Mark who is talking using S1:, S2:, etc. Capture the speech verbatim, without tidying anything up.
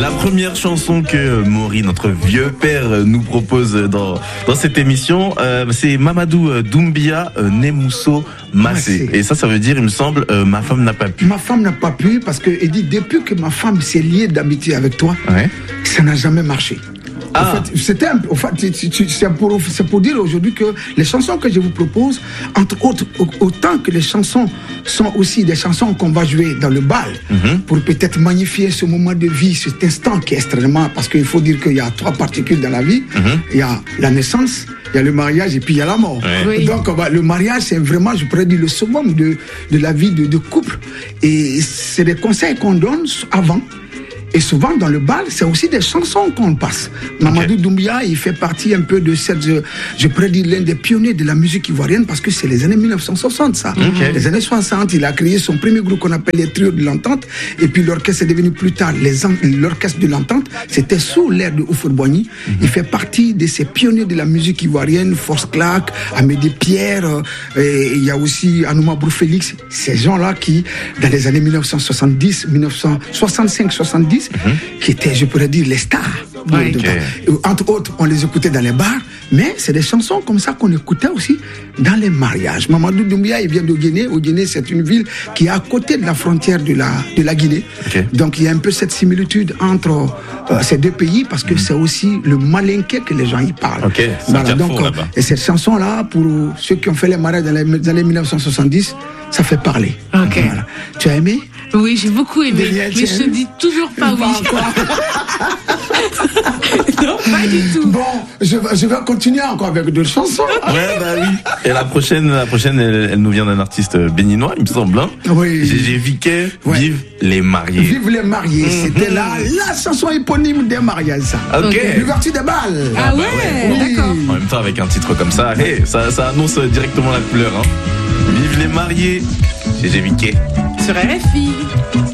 S1: La première chanson que Maury, notre vieux père, nous propose dans, dans cette émission, euh, c'est Mamadou Doumbia euh, Nemousso Massé. Et ça, ça veut dire, il me semble, euh, ma femme n'a pas pu.
S2: Ma femme n'a pas pu parce qu'il dit, depuis que ma femme s'est liée d'amitié avec toi,
S1: Ouais.
S2: ça n'a jamais marché.
S1: Ah.
S2: En fait, c'était un, en fait, c'est pour, c'est pour dire aujourd'hui que les chansons que je vous propose, entre autres, autant que les chansons sont aussi des chansons qu'on va jouer dans le bal, mm-hmm. pour peut-être magnifier ce moment de vie, cet instant qui est extrêmement... Parce qu'il faut dire qu'il y a trois particules dans la vie. Mm-hmm. Il y a la naissance, il y a le mariage et puis il y a la mort. Ouais. Oui. Donc bah, le mariage, c'est vraiment, je pourrais dire, le summum de, de la vie de, de couple. Et c'est des conseils qu'on donne avant. Et souvent, dans le bal, c'est aussi des chansons qu'on passe. Okay. Mamadou Doumbia, il fait partie un peu de cette... Je, je pourrais dire l'un des pionniers de la musique ivoirienne parce que c'est les années mille neuf cent soixante, ça. Okay. Les années soixante, il a créé son premier groupe qu'on appelle les Trios de l'Entente. Et puis l'orchestre est devenu plus tard les, l'orchestre de l'Entente. C'était sous l'ère de Houphouët-Boigny. Mm-hmm. Il fait partie de ces pionniers de la musique ivoirienne, Force Clark, Amédée Pierre, euh, et il y a aussi Anouma Brou Félix. Ces gens-là qui, dans les années mille neuf cent soixante-dix, mille neuf cent soixante-cinq soixante-dix, Mmh. qui étaient, je pourrais dire, les stars. Ouais, okay. Entre autres, on les écoutait dans les bars, mais c'est des chansons comme ça qu'on écoutait aussi dans les mariages. Mamadou Doumbia, il vient de Guinée. Au Guinée, c'est une ville qui est à côté de la frontière de la, de la Guinée. Okay. Donc, il y a un peu cette similitude entre euh, ces deux pays parce que mmh. c'est aussi le malinké que les gens y parlent.
S1: Okay.
S2: Voilà, donc, euh, et cette chanson-là, pour ceux qui ont fait les mariages dans les années mille neuf cent soixante-dix, ça fait parler.
S3: Okay.
S2: Voilà. Tu as aimé?
S3: Oui, j'ai beaucoup aimé, mais, mais je ne dis toujours pas oui. Non, pas du tout.
S2: Bon, je, je vais continuer encore avec d'autres chansons.
S1: Ouais, bah oui. Et la prochaine, la prochaine, elle, elle nous vient d'un artiste béninois, il me semble. Hein.
S2: Oui.
S1: Gégé Viquet, ouais. Vive les mariés.
S2: Vive les mariés. Mm-hmm. C'était la, la chanson éponyme des mariages, ça.
S1: Ok.
S2: Okay. L'ouverture des balles.
S3: Ah, ah ouais, ouais. Oui. D'accord.
S1: En même temps, avec un titre comme ça, hey, ça, ça annonce directement la couleur. Hein. Vive les mariés. Gégé Viquet.
S3: Sur R F I.